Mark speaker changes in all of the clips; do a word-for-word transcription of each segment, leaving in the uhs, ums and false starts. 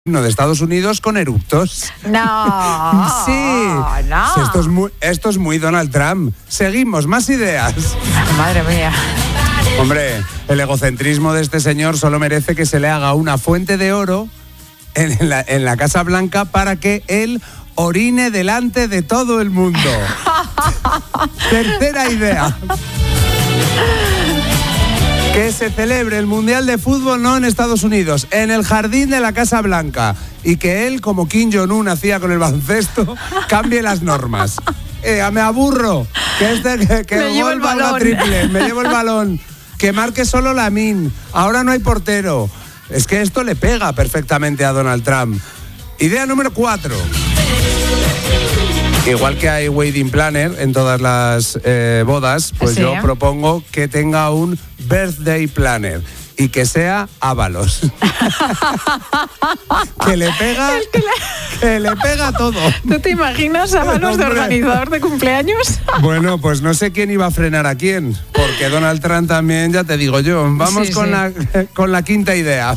Speaker 1: de Estados Unidos con eructos.
Speaker 2: No,
Speaker 1: sí.
Speaker 2: no.
Speaker 1: Esto es muy, esto es muy Donald Trump. Seguimos, más ideas.
Speaker 2: Madre mía.
Speaker 1: Hombre, el egocentrismo de este señor solo merece que se le haga una fuente de oro en la, en la Casa Blanca para que él orine delante de todo el mundo. Tercera idea. Que se celebre el Mundial de Fútbol no en Estados Unidos, en el jardín de la Casa Blanca. Y que él, como Kim Jong-un hacía con el baloncesto, cambie las normas. Eh, me aburro. Que, este, que, que
Speaker 2: me
Speaker 1: el gol valga triple. Me llevo el balón. Que marque solo Lamine. Ahora no hay portero. Es que esto le pega perfectamente a Donald Trump. Idea número cuatro. Igual que hay wedding planner en todas las eh, bodas, pues
Speaker 2: sí,
Speaker 1: yo
Speaker 2: ¿eh?
Speaker 1: propongo que tenga un birthday planner y que sea Ábalos. que le pega,
Speaker 2: que le...
Speaker 1: que le pega todo.
Speaker 2: ¿Tú te imaginas a manos de organizador de cumpleaños?
Speaker 1: Bueno, pues no sé quién iba a frenar a quién, porque Donald Trump también, ya te digo yo. Vamos
Speaker 2: sí,
Speaker 1: con,
Speaker 2: sí.
Speaker 1: La, con la quinta idea.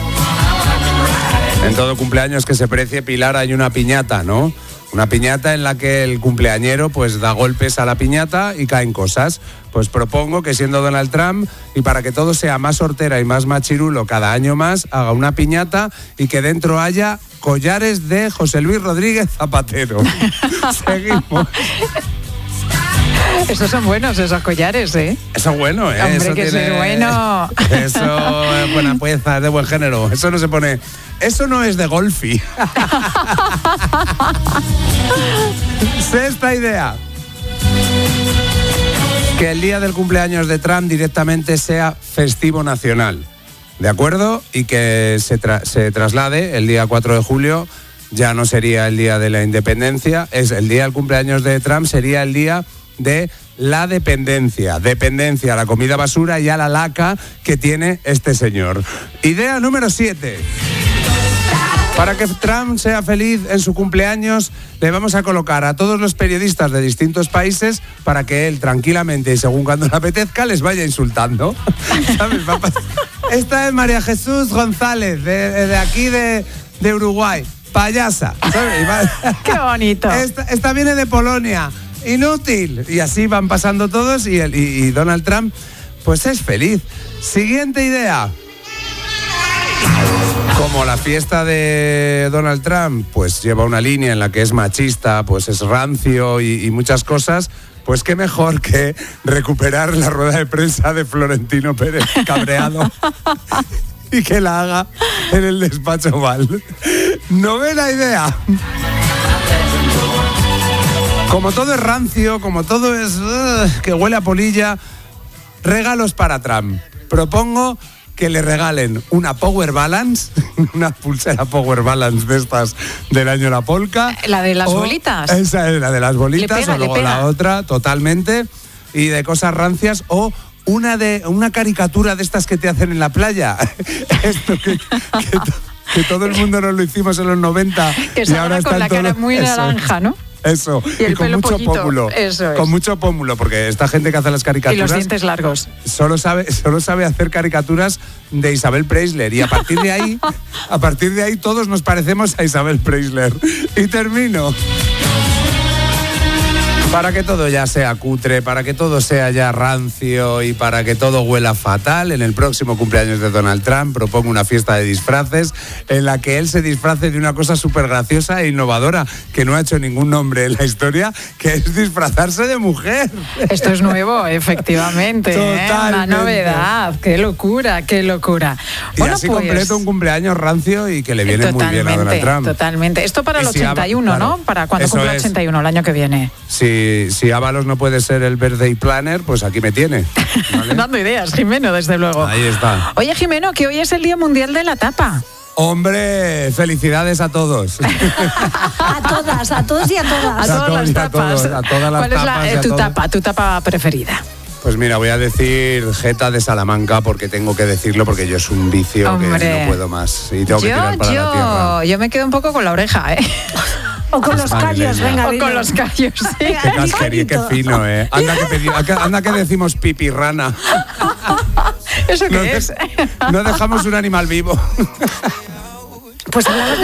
Speaker 1: En todo cumpleaños que se precie, Pilar, hay una piñata, ¿no? Una piñata en la que el cumpleañero pues da golpes a la piñata y caen cosas. Pues propongo que, siendo Donald Trump, y para que todo sea más hortera y más machirulo cada año más, haga una piñata y que dentro haya collares de José Luis Rodríguez Zapatero. Seguimos.
Speaker 2: Esos son buenos, esos collares, ¿eh?
Speaker 1: Eso es bueno, ¿eh?
Speaker 2: Hombre,
Speaker 1: eso
Speaker 2: que
Speaker 1: tiene...
Speaker 2: es bueno.
Speaker 1: Eso es buena pieza, es de buen género. Eso no se pone... Eso no es de golfi. Sexta idea. Que el día del cumpleaños de Trump directamente sea festivo nacional. ¿De acuerdo? Y que se, tra- se traslade el día cuatro de julio. Ya no sería el día de la independencia. Es el día del cumpleaños de Trump, sería el día de la dependencia. Dependencia a la comida basura y a la laca que tiene este señor. Idea número siete. Para que Trump sea feliz en su cumpleaños, le vamos a colocar a todos los periodistas de distintos países para que él tranquilamente y según cuando le apetezca les vaya insultando. ¿Sabes? Va a pasar. Esta es María Jesús González, de, de aquí de, de Uruguay. Payasa. ¿Sabes? Va...
Speaker 2: Qué bonito.
Speaker 1: Esta, esta viene de Polonia. Inútil. Y así van pasando todos y, el, y, y Donald Trump pues es feliz. Siguiente idea. Como la fiesta de Donald Trump pues lleva una línea en la que es machista, pues es rancio y, y muchas cosas, pues qué mejor que recuperar la rueda de prensa de Florentino Pérez cabreado y que la haga en el despacho Oval. Novena idea. Como todo es rancio, como todo es uh, que huele a polilla, regalos para Trump. Propongo que le regalen una Power Balance, una pulsera Power Balance de estas del año La Polka.
Speaker 2: La de las
Speaker 1: o,
Speaker 2: bolitas.
Speaker 1: Esa es la de las bolitas,
Speaker 2: pega,
Speaker 1: o luego
Speaker 2: le pega.
Speaker 1: la otra, totalmente. Y de cosas rancias, o una de una caricatura de estas que te hacen en la playa. Esto que, que, to, que todo el mundo nos lo hicimos en los noventa.
Speaker 2: Que
Speaker 1: y
Speaker 2: se
Speaker 1: ahora
Speaker 2: con la
Speaker 1: todo
Speaker 2: cara
Speaker 1: lo,
Speaker 2: muy
Speaker 1: eso,
Speaker 2: naranja, ¿no?
Speaker 1: Eso,
Speaker 2: y, el
Speaker 1: y con
Speaker 2: pelo
Speaker 1: mucho
Speaker 2: pollito,
Speaker 1: pómulo.
Speaker 2: eso es.
Speaker 1: Con mucho pómulo, porque esta gente que hace las caricaturas...
Speaker 2: Y los dientes largos.
Speaker 1: Solo sabe, solo sabe hacer caricaturas de Isabel Preisler. Y a partir de ahí, a partir de ahí todos nos parecemos a Isabel Preisler. Y termino. Para que todo ya sea cutre, para que todo sea ya rancio y para que todo huela fatal, en el próximo cumpleaños de Donald Trump propongo una fiesta de disfraces en la que él se disfrace de una cosa súper graciosa e innovadora que no ha hecho ningún nombre en la historia, que es disfrazarse de mujer.
Speaker 2: Esto es nuevo, efectivamente. ¿eh? Una novedad. Qué locura, qué locura.
Speaker 1: Y bueno, así pues, completo un cumpleaños rancio y que le viene muy bien a Donald Trump.
Speaker 2: Totalmente. Esto para el
Speaker 1: si
Speaker 2: ochenta y uno,
Speaker 1: Ava, claro,
Speaker 2: ¿no? Para cuando cumpla
Speaker 1: es.
Speaker 2: ochenta y uno, el año que viene.
Speaker 1: Sí. Si Ábalos no puede ser el birthday planner, pues aquí me tiene. ¿Vale?
Speaker 2: Dando ideas, Jimeno, desde luego.
Speaker 1: Ahí está.
Speaker 2: Oye, Jimeno, que hoy es el Día Mundial de la Tapa.
Speaker 1: Hombre, felicidades a todos.
Speaker 3: A todas, a todos y a todas.
Speaker 2: A, a todas las tapas.
Speaker 1: A, todos, a todas las
Speaker 2: ¿Cuál es la, eh, tu
Speaker 1: todos.
Speaker 2: tapa, tu tapa preferida?
Speaker 1: Pues mira, voy a decir Jeta de Salamanca porque tengo que decirlo, porque yo es un vicio. Hombre, que no puedo más y tengo
Speaker 2: yo,
Speaker 1: que tirar para
Speaker 2: yo,
Speaker 1: la tierra.
Speaker 2: Yo me quedo un poco con la oreja, ¿eh?
Speaker 3: O con los callos, venga,
Speaker 2: O
Speaker 3: dilo.
Speaker 2: con los callos, sí.
Speaker 1: Qué casquería, qué fino, ¿eh? Anda que, pedi- anda que decimos pipirrana.
Speaker 2: ¿Eso qué
Speaker 1: no
Speaker 2: es?
Speaker 1: De- no dejamos un animal vivo.
Speaker 3: Pues hablamos de